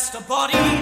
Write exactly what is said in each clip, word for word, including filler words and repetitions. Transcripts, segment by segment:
that's the body.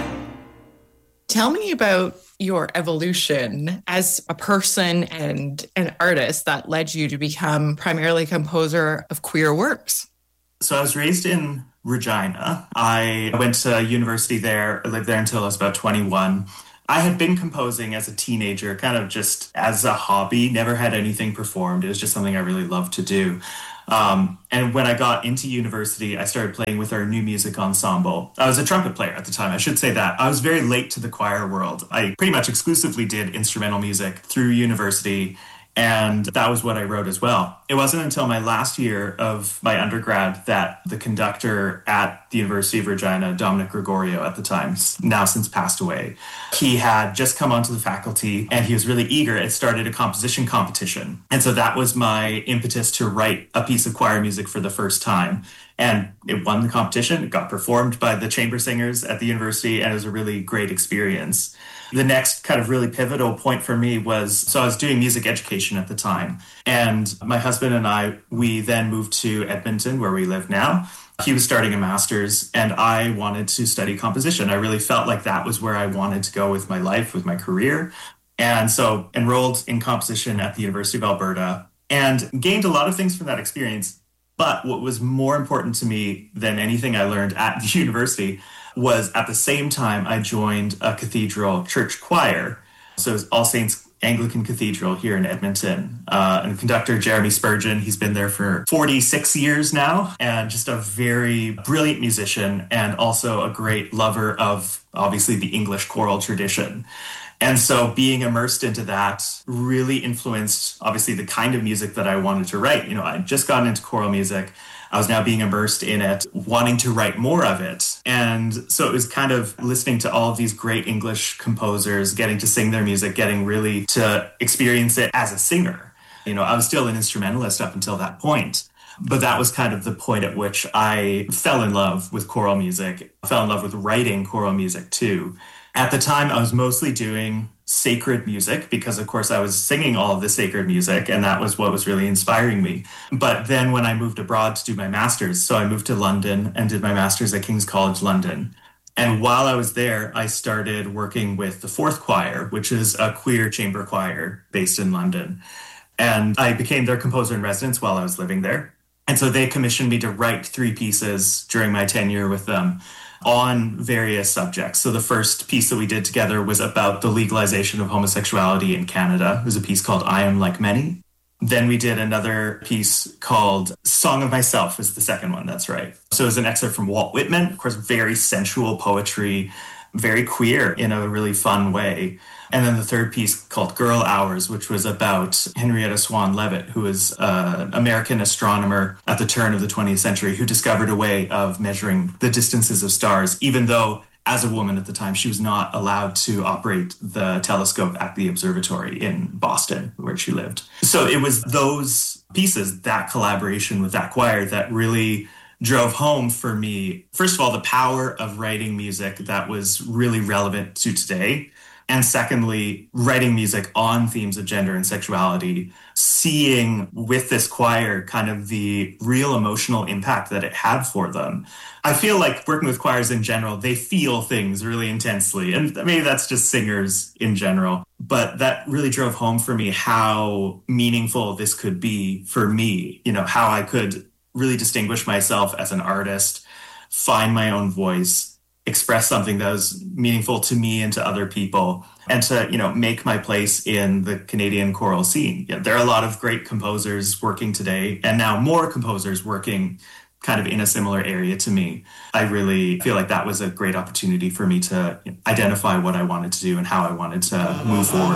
Tell me about your evolution as a person and an artist that led you to become primarily a composer of queer works. So I was raised in Regina. I went to university there, I lived there until I was about twenty-one. I had been composing as a teenager, kind of just as a hobby, never had anything performed. It was just something I really loved to do. Um, and when I got into university, I started playing with our new music ensemble. I was a trumpet player at the time, I should say that. I was very late to the choir world. I pretty much exclusively did instrumental music through university, and that was what I wrote as well. It wasn't until my last year of my undergrad that the conductor at the University of Regina, Dominic Gregorio at the time, now since passed away, he had just come onto the faculty and he was really eager and started a composition competition. And so that was my impetus to write a piece of choir music for the first time. And it won the competition. It got performed by the chamber singers at the university, and it was a really great experience. The next kind of really pivotal point for me was, so I was doing music education at the time, and my husband and I, we then moved to Edmonton, where we live now. He was starting a master's, and I wanted to study composition. I really felt like that was where I wanted to go with my life, with my career. And so enrolled in composition at the University of Alberta and gained a lot of things from that experience. But what was more important to me than anything I learned at the university was at the same time I joined a cathedral church choir. So it was All Saints Anglican Cathedral here in Edmonton. Uh, and conductor Jeremy Spurgeon, he's been there for forty-six years now, and just a very brilliant musician and also a great lover of, obviously, the English choral tradition. And so being immersed into that really influenced, obviously, the kind of music that I wanted to write. You know, I'd just gotten into choral music. I was now being immersed in it, wanting to write more of it. And so it was kind of listening to all of these great English composers, getting to sing their music, getting really to experience it as a singer. You know, I was still an instrumentalist up until that point. But that was kind of the point at which I fell in love with choral music, I fell in love with writing choral music too. At the time, I was mostly doing sacred music because, of course, I was singing all of the sacred music, and that was what was really inspiring me. But then when I moved abroad to do my master's, so I moved to London and did my master's at King's College London. And while I was there, I started working with the Fourth Choir, which is a queer chamber choir based in London. And I became their composer in residence while I was living there. And so they commissioned me to write three pieces during my tenure with them on various subjects. So the first piece that we did together was about the legalization of homosexuality in Canada. It was a piece called I Am Like Many. Then we did another piece called Song of Myself is the second one, that's right. So it was an excerpt from Walt Whitman, of course, very sensual poetry, very queer in a really fun way. And then the third piece called Girl Hours, which was about Henrietta Swan Leavitt, who was an American astronomer at the turn of the twentieth century who discovered a way of measuring the distances of stars, even though as a woman at the time, she was not allowed to operate the telescope at the observatory in Boston, where she lived. So it was those pieces, that collaboration with that choir, that really drove home for me, first of all, the power of writing music that was really relevant to today. And secondly, writing music on themes of gender and sexuality, seeing with this choir kind of the real emotional impact that it had for them. I feel like working with choirs in general, they feel things really intensely. And maybe that's just singers in general. But that really drove home for me how meaningful this could be for me, you know, how I could really distinguish myself as an artist, find my own voice, express something that was meaningful to me and to other people, and to, you know, make my place in the Canadian choral scene. You know, there are a lot of great composers working today, and now more composers working kind of in a similar area to me. I really feel like that was a great opportunity for me to identify what I wanted to do and how I wanted to move forward.